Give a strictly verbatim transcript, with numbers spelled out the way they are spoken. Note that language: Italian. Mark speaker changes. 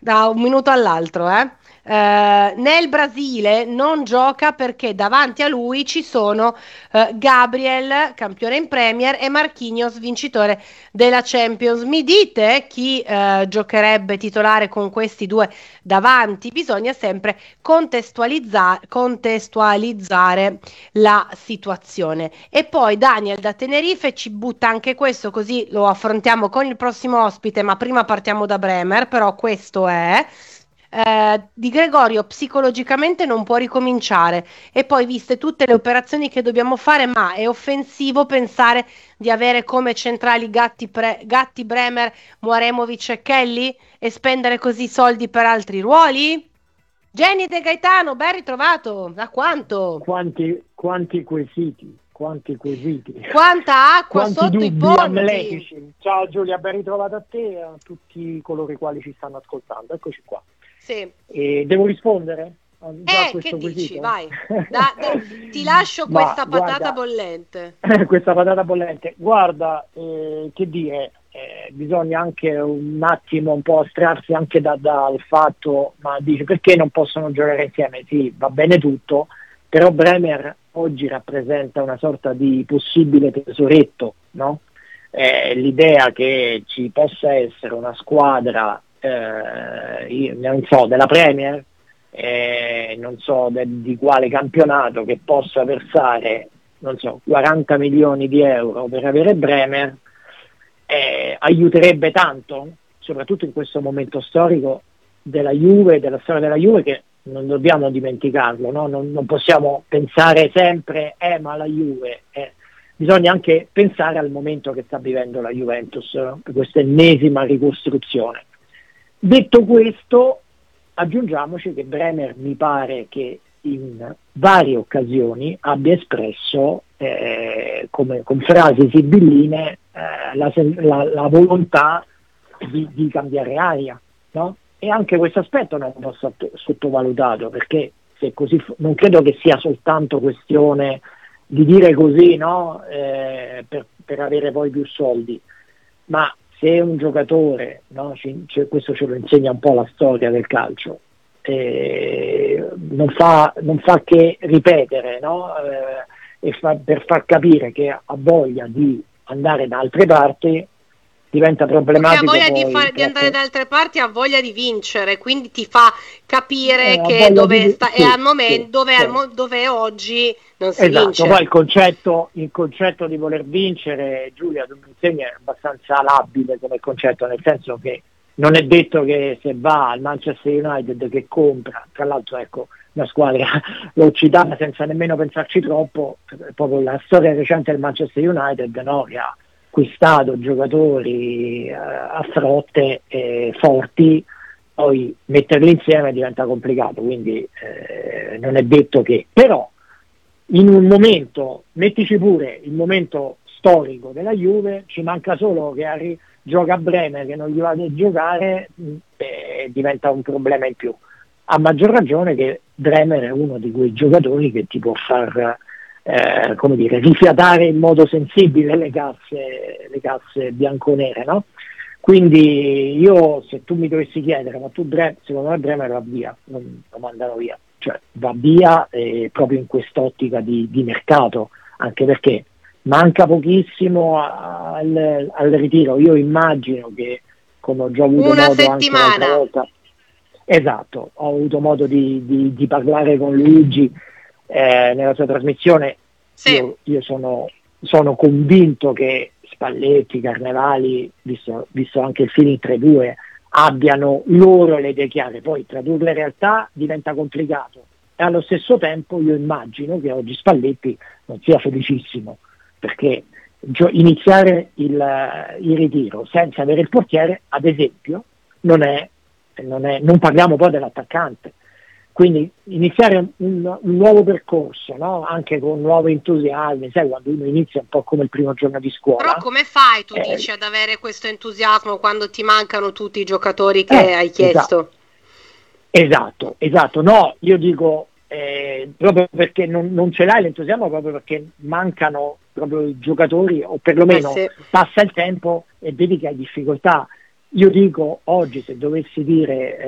Speaker 1: da un minuto all'altro, eh. Eh, nel Brasile non gioca perché davanti a lui ci sono eh, Gabriel, campione in Premier, e Marquinhos, vincitore della Champions. Mi dite chi eh, giocherebbe titolare con questi due davanti? Bisogna sempre contestualizza- contestualizzare la situazione. E poi Daniel da Tenerife ci butta anche questo, così lo affrontiamo con il prossimo ospite, ma prima partiamo da Bremer, però questo è... Eh, Di Gregorio psicologicamente non può ricominciare, e poi viste tutte le operazioni che dobbiamo fare, ma è offensivo pensare di avere come centrali Gatti, Pre- Gatti, Bremer, Muaremovic e Kelly e spendere così soldi per altri ruoli? Jenny De Gaetano, ben ritrovato. Da quanto?
Speaker 2: Quanti, quanti quesiti, quanti quesiti,
Speaker 1: Quanta acqua
Speaker 2: quanti
Speaker 1: sotto i
Speaker 2: dubbi
Speaker 1: ponti?
Speaker 2: amletici. Ciao Giulia, ben ritrovata a te e a tutti coloro i quali ci stanno ascoltando. Eccoci qua.
Speaker 1: Sì.
Speaker 2: E devo rispondere a già a
Speaker 1: Eh, che
Speaker 2: questo
Speaker 1: dici?
Speaker 2: quesito?
Speaker 1: Vai. Da- da- ti lascio
Speaker 2: Ma
Speaker 1: questa patata
Speaker 2: guarda,
Speaker 1: bollente.
Speaker 2: questa patata bollente, guarda, eh, che dire, eh, bisogna anche un attimo un po' astrarsi anche da- dal fatto, ma dice perché non possono giocare insieme? Sì, va bene tutto, però Bremer oggi rappresenta una sorta di possibile tesoretto, no? Eh, l'idea che ci possa essere una squadra, eh, io non so, della Premier, eh, non so de- di quale campionato, che possa versare, non so, quaranta milioni di euro per avere Bremer, eh, aiuterebbe tanto, soprattutto in questo momento storico della Juve, della storia della Juve, che non dobbiamo dimenticarlo, no? non, non possiamo pensare sempre, eh ma la Juve, eh. Bisogna anche pensare al momento che sta vivendo la Juventus, no? Questa ennesima ricostruzione. Detto questo, aggiungiamoci che Bremer mi pare che in varie occasioni abbia espresso eh, come, con frasi sibilline eh, la, la, la volontà di, di cambiare aria, no? E anche questo aspetto non va sotto, sottovalutato, perché se così non credo che sia soltanto questione di dire così, no? eh, per, per avere poi più soldi, ma se un giocatore, no? ci, cioè, questo ce lo insegna un po' la storia del calcio, eh, non, fa, non fa che ripetere, no? eh, e fa, per far capire che ha voglia di andare da altre parti, diventa
Speaker 1: Che ha
Speaker 2: problematico
Speaker 1: voglia di,
Speaker 2: poi
Speaker 1: fare, di andare
Speaker 2: troppo,
Speaker 1: da altre parti, ha voglia di vincere, quindi ti fa
Speaker 2: eh,
Speaker 1: capire
Speaker 2: ha
Speaker 1: che
Speaker 2: voglia
Speaker 1: dove
Speaker 2: di
Speaker 1: sta, è al
Speaker 2: sì, sì,
Speaker 1: momento, dove, al
Speaker 2: sì.
Speaker 1: mo- dove oggi non si
Speaker 2: Esatto, poi
Speaker 1: vince.
Speaker 2: il concetto, il concetto di voler vincere, Giulia, tu mi insegni, è abbastanza labile come concetto, nel senso che non è detto che se va al Manchester United che compra, tra l'altro ecco, una squadra l'ho citata senza nemmeno pensarci troppo, proprio la storia recente del Manchester United, no, che ha acquistato giocatori eh, a frotte eh, forti, poi metterli insieme diventa complicato, quindi eh, non è detto che, però in un momento, mettici pure il momento storico della Juve, ci manca solo che arri- gioca a Bremer che non gli va a giocare, eh, diventa un problema in più. A maggior ragione che Bremer è uno di quei giocatori che ti può far eh, come dire, rifiatare in modo sensibile le casse, le casse bianconere, no? Quindi io, se tu mi dovessi chiedere, ma tu Bre- secondo me Bremer va via, non lo mandano via, cioè va via eh, proprio in quest'ottica di, di mercato, anche perché manca pochissimo al, al ritiro. Io immagino che, come ho già avuto
Speaker 1: Una
Speaker 2: modo anche l'altra
Speaker 1: settimana.
Speaker 2: volta, esatto, ho avuto modo di, di, di parlare con Luigi eh, nella sua trasmissione,
Speaker 1: Sì.
Speaker 2: io, io sono, sono convinto che Spalletti, Carnevali, visto, visto anche il feeling tra i due, abbiano loro le idee chiare, poi tradurle in realtà diventa complicato e allo stesso tempo io immagino che oggi Spalletti non sia felicissimo, perché gio- iniziare il, il ritiro senza avere il portiere, ad esempio, non è, non è non parliamo poi dell'attaccante. Quindi iniziare un, un, un nuovo percorso, no? Anche con nuovi entusiasmi, sai, quando uno inizia un po' come il primo giorno di
Speaker 1: Però
Speaker 2: scuola.
Speaker 1: come fai, tu
Speaker 2: Eh,
Speaker 1: dici, ad avere questo entusiasmo quando ti mancano tutti i giocatori che
Speaker 2: eh,
Speaker 1: hai
Speaker 2: esatto,
Speaker 1: chiesto?
Speaker 2: esatto, esatto. No, io dico eh, proprio perché non, non ce l'hai l'entusiasmo, proprio perché mancano proprio i giocatori, o
Speaker 1: Eh
Speaker 2: perlomeno
Speaker 1: sì.
Speaker 2: passa il tempo e vedi che hai difficoltà. Io dico oggi, se dovessi dire